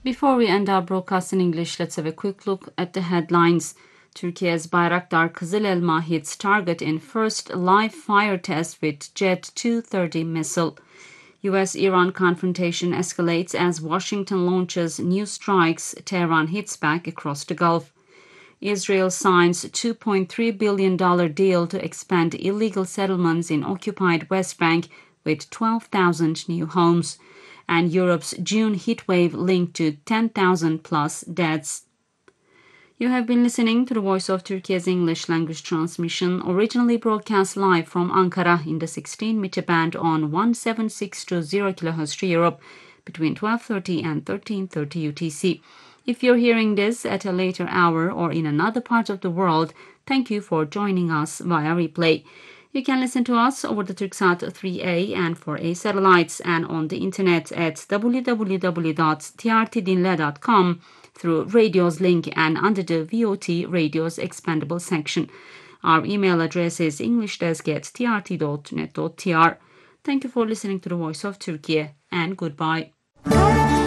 Before we end our broadcast in English, let's have a quick look at the headlines. Turkey's Bayraktar Kızıl Elma hits target in first live fire test with Jet 230 missile. U.S.-Iran confrontation escalates as Washington launches new strikes. Tehran hits back across the Gulf. Israel signs $2.3 billion deal to expand illegal settlements in occupied West Bank with 12,000 new homes. And Europe's June heatwave linked to 10,000 plus deaths. You have been listening to the Voice of Turkey's English language transmission, originally broadcast live from Ankara in the 16-meter band on 17620 kHz to Europe between 12:30 and 13:30 UTC. If you're hearing this at a later hour or in another part of the world, thank you for joining us via replay. You can listen to us over the Turksat 3A and 4A satellites and on the internet at www.trtdinle.com through Radio's link and under the VOT Radio's expandable section. Our email address is englishdesk@trt.net.tr. Thank you for listening to the Voice of Turkey and goodbye.